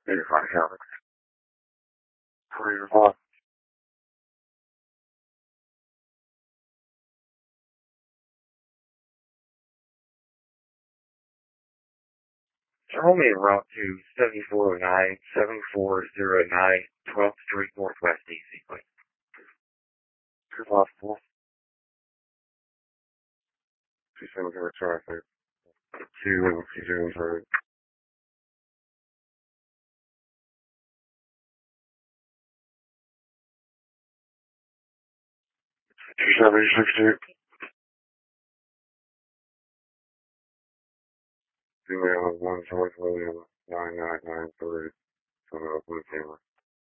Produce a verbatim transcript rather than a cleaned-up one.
eighty-five Alex. three o'clock. Tell me en route to seventy-four oh nine, seventy-four oh nine, twelfth Street Northwest D C, please. Two possible. Two seven zero traffic. Two zero zero. Two seven six two. Email one George William nine nine nine three. From the blue camera.